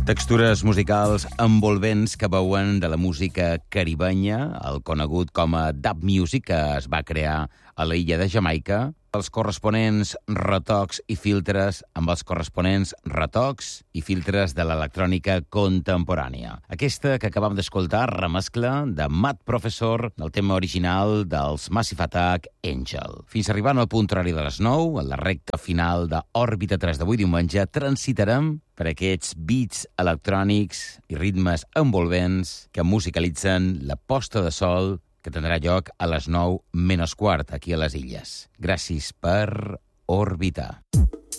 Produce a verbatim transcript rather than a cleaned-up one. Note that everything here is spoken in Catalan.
Textures musicals envolvents que veuen de la música caribenya, el conegut com a dub music, que es va crear a l'illa de Jamaica, els corresponents retocs i filtres amb els corresponents retocs i filtres de l'electrònica contemporània. Aquesta que acabam d'escoltar, remescla de Mad Professor del tema original dels Massive Attack, Angel. Fins arribant al punt horari de les nou, a la recta final d'Òrbita tres d'avui diumenge, transitarem per aquests beats electrònics i ritmes envolvents que musicalitzen la posta de sol que tindrà lloc a les nou menys quart, aquí a les Illes. Gràcies per orbitar.